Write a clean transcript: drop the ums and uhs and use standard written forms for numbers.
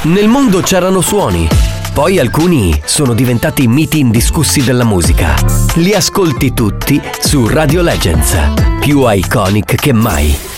Nel mondo c'erano suoni, poi alcuni sono diventati miti indiscussi della musica. Li ascolti tutti su Radio Legends, più iconic che mai.